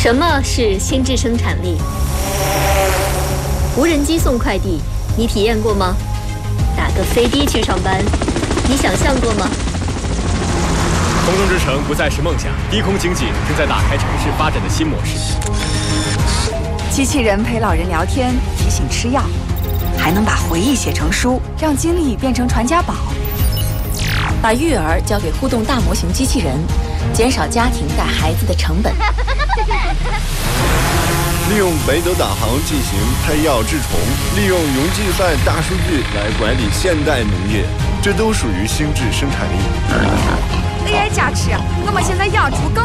什么是心智生产力？无人机送快递，你体验过吗？打个飞的去上班，你想象过吗？ 空中之城不再是梦想，低空经济正在打开城市发展的新模式。 机器人陪老人聊天，提醒吃药，还能把回忆写成书，让经历变成传家宝。 把育儿交给互动大模型机器人，减少家庭带孩子的成本。 利用北斗导航进行配药治虫，利用云计算大数据来管理现代农业，这都属于心智生产力。 AI 加持，我们现在养猪更